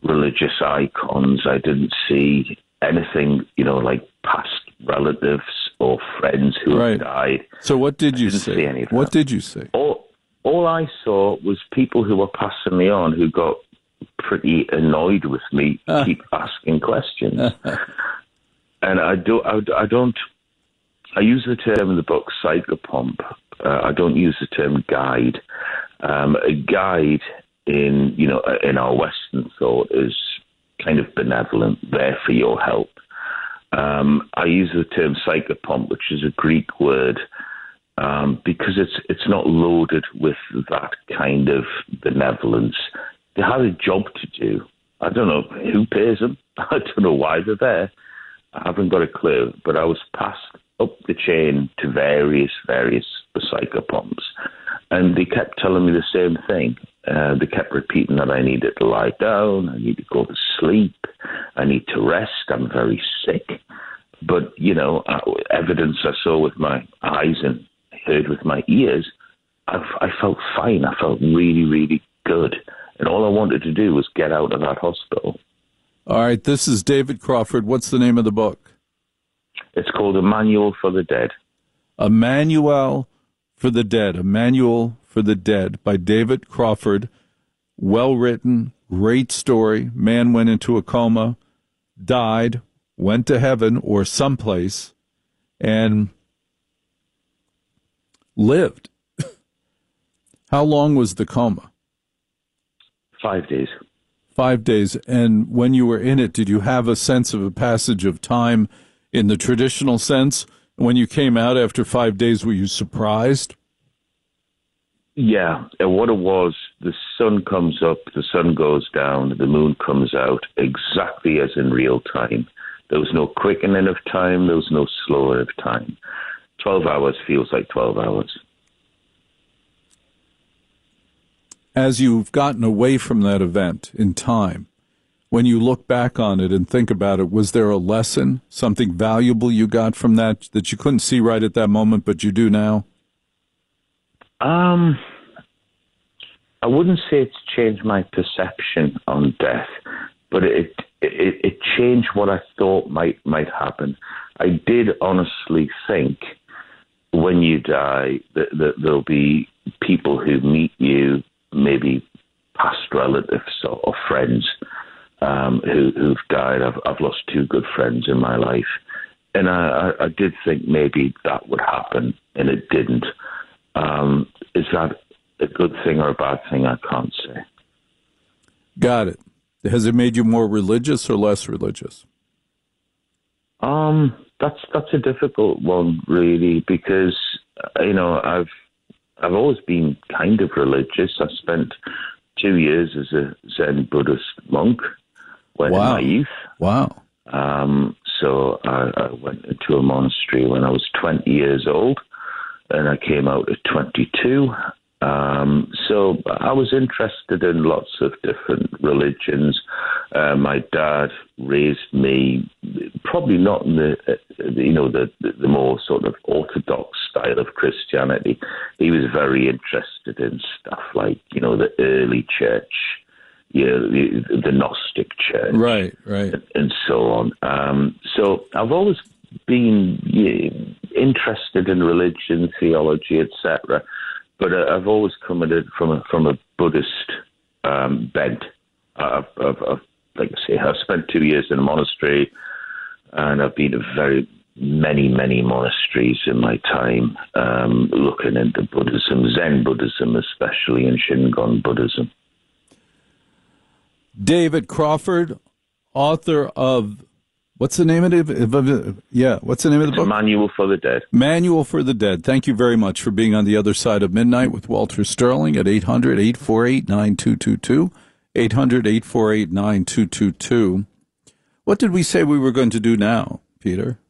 religious icons. I didn't see anything, like past relatives or friends who had died. So what did you see? Any of what did you see? All I saw was people who were passing me on who got pretty annoyed with me, keep asking questions. And I use the term in the book psychopomp. I don't use the term guide. A guide in our Western thought is kind of benevolent, there for your help. I use the term psychopomp, which is a Greek word, because it's not loaded with that kind of benevolence. They have a job to do. I don't know who pays them. I don't know why they're there. I haven't got a clue. But I was passed up the chain to various psychopomps, and they kept telling me the same thing. They kept repeating that I needed to lie down, I need to go to sleep, I need to rest, I'm very sick. But, evidence I saw with my eyes and heard with my ears, I felt fine. I felt really, really good. And all I wanted to do was get out of that hospital. All right, this is David Crawford. What's the name of the book? It's called A Manual for the Dead. A Manual for the Dead. A Manual for the Dead by David Crawford. Well written, great story. Man went into a coma, died, went to heaven or someplace, and lived. How long was the coma? 5 days. 5 days. And when you were in it, did you have a sense of a passage of time in the traditional sense? When you came out after 5 days, were you surprised? Yeah. And what it was, the sun comes up, the sun goes down, the moon comes out, exactly as in real time. There was no quickening of time. There was no slower of time. 12 hours feels like 12 hours. As you've gotten away from that event in time, when you look back on it and think about it, was there a lesson, something valuable you got from that you couldn't see right at that moment, but you do now? I wouldn't say it's changed my perception on death, but it changed what I thought might happen. I did honestly think when you die that there'll be people who meet you, maybe past relatives or friends who've died. I've lost two good friends in my life. And I did think maybe that would happen, and it didn't. Is that a good thing or a bad thing? I can't say. Got it. Has it made you more religious or less religious? That's a difficult one, really, because I've always been kind of religious. I spent 2 years as a Zen Buddhist monk in my youth. Wow. So I went into a monastery when I was 20 years old, and I came out at 22. So I was interested in lots of different religions. My dad raised me probably not in the more sort of orthodox style of Christianity. He was very interested in stuff like, the early church, the Gnostic church. Right. And so on. So I've always been interested in religion, theology, etc., but I've always come at it from a Buddhist bent. I've like I say, I've spent 2 years in a monastery, and I've been to many monasteries in my time, looking into Buddhism, Zen Buddhism especially, and Shingon Buddhism. David Crawford, author of, what's the name of it? What's the name of the book? Manual for the Dead. Manual for the Dead. Thank you very much for being on the other side of midnight with Walter Sterling at 800-848-9222. 800-848-9222. What did we say we were going to do now, Peter?